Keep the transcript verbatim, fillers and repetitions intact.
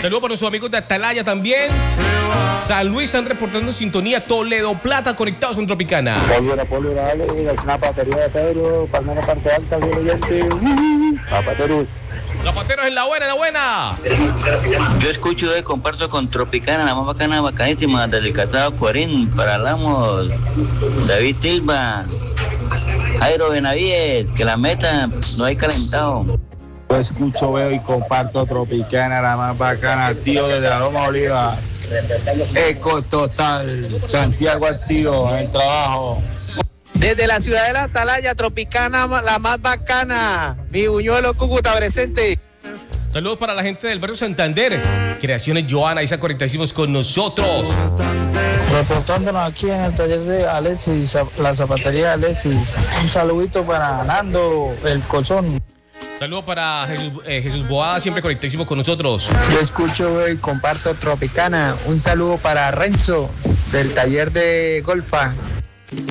Saludos para nuestros amigos de Atalaya también. San Luis están reportando en sintonía. Toledo, Plata, conectados con Tropicana. Pólvora, pólvora, dale, es una batería de Pedro, palmera parte alta, bien oyente. Zapateros. Zapateros en la buena, en la buena. Yo escucho y comparto con Tropicana, la más bacana, bacanísima, del Casado Corín, para Lamos, David Silva, Jairo Benavides, que la meta no hay calentado. Yo escucho, veo y comparto Tropicana, la más bacana, tío, desde la Loma Oliva. Eco total, Santiago al tiro, en el trabajo. Desde la ciudad de la Atalaya, Tropicana, la más bacana. Mi Buñuelo Cúcuta presente. Saludos para la gente del barrio Santander. Creaciones Joana, ahí están conectadísimos con nosotros. Reportándonos aquí en el taller de Alexis, la zapatería de Alexis. Un saludito para Nando, el Colzón. Saludos para Jesús, eh, Jesús Boada, siempre conectadísimo con nosotros. Yo escucho y comparto Tropicana. Un saludo para Renzo, del taller de Golfa.